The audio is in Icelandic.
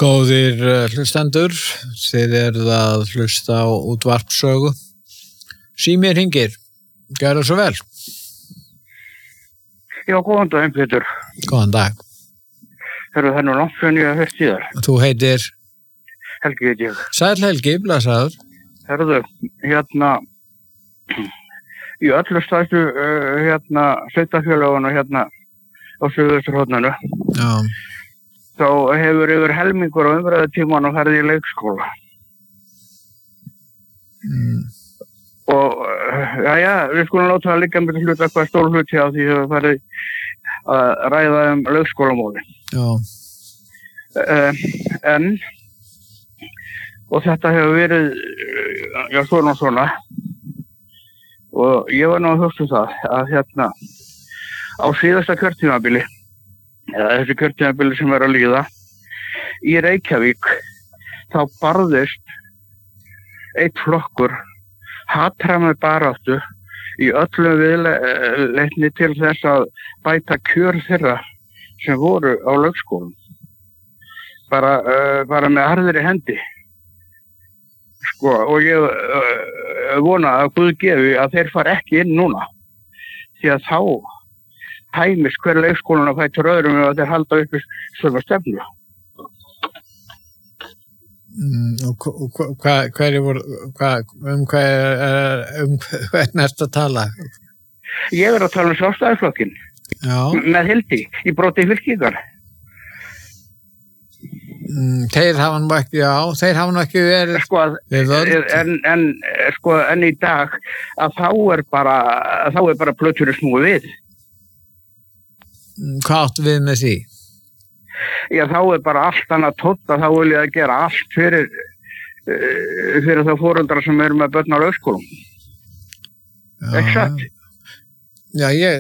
Góðir hlustendur, þið eruð að hlusta á útvarpssögu. Símir hringir, gjörðu svo vel. Já, góðan dag, Pétur. Góðan dag. Það er nú langt fyrir ég að hörst í þar. Þú heitir? Helgi heit ég. Sæll Helgi, blessaður. Í öllu stærstu sveitarfélögunum á Suðausturhorninu. Já. Þá hefur yfir helmingur á umræðutímanum farið í leikskóla. Og við skulum láta það liggja með hluta hvað stór hluti á því hefur farið að ræða leikskólamóli. Já. Og þetta hefur verið svona og svona. Og ég var nú að hugsa það að á síðasta kjörtímabili, eða þessi kjörtímabili sem er að líða, í Reykjavík, þá barðist einn flokkur hatrammur baráttu í öllum viðleitni til þess að bæta kjör þeirra sem voru á leikskólum. Bara með harðri hendi. Og ég vona að Guð gefi að þeir fara ekki inn núna. Því að þá tæmist hver leikskólan að fætur öðrum og þeir halda upp í sömu stefnu. Hvern ertu að tala? Ég er að tala Sjálfstæðisflokkinn. Já. Með Hildi í broti fylkingar. Þeir hafa nú ekki verið við völd. En í dag að þá er bara plöturinn snúið við. Hvað áttu við með því? Já, þá er bara allt annað tótt að þá vil ég að gera allt fyrir þá foreldra sem eru með börn á leikskólum. Exakt. Já,